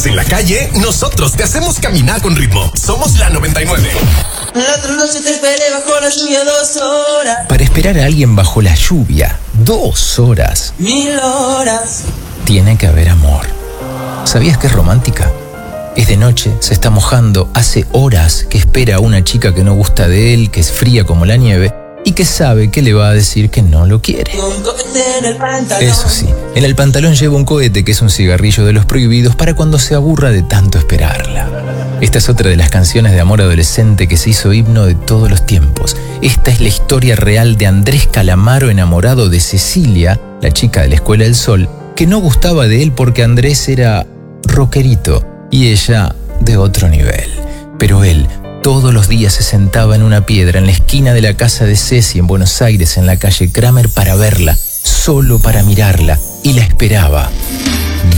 en la calle, nosotros te hacemos caminar con ritmo. Somos la 99. La otra noche te esperé bajo la lluvia 2 horas. Para esperar a alguien bajo la lluvia 2 horas, 1000 horas. tiene que haber amor. ¿Sabías que es romántica? Es de noche, se está mojando, hace horas que espera a una chica que no gusta de él, que es fría como la nieve y que sabe que le va a decir que no lo quiere. Un cohete en el pantalón. Eso sí, en el pantalón lleva un cohete que es un cigarrillo de los prohibidos para cuando se aburra de tanto esperarla. Esta es otra de las canciones de amor adolescente que se hizo himno de todos los tiempos. Esta es la historia real de Andrés Calamaro enamorado de Cecilia, la chica de la Escuela del Sol, que no gustaba de él porque Andrés era rockerito y ella de otro nivel. Pero él todos los días se sentaba en una piedra en la esquina de la casa de Ceci en Buenos Aires, en la calle Kramer, para verla, solo para mirarla, y la esperaba.